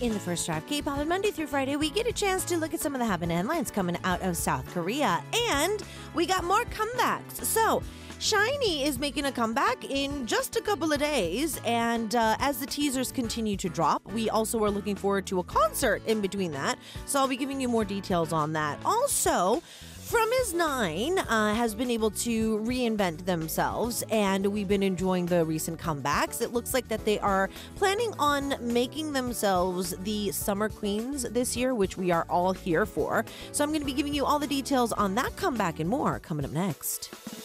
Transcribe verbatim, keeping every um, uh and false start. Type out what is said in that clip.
In the First Drive K-pop, and Monday through Friday, we get a chance to look at some of the happening headlines coming out of South Korea. And we got more comebacks. So, SHINee is making a comeback in just a couple of days. And uh, as the teasers continue to drop, we also are looking forward to a concert in between that. So I'll be giving you more details on that. Also, From Is Nine uh, has been able to reinvent themselves, and we've been enjoying the recent comebacks. It looks like that they are planning on making themselves the Summer Queens this year, which we are all here for. So I'm going to be giving you all the details on that comeback and more coming up next.